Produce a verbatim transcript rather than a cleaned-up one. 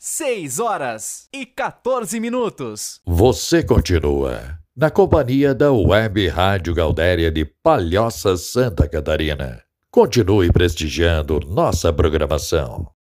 seis horas e quatorze minutos. Você continua na companhia da Web Rádio Gaudéria de Palhoça, Santa Catarina. Continue prestigiando nossa programação.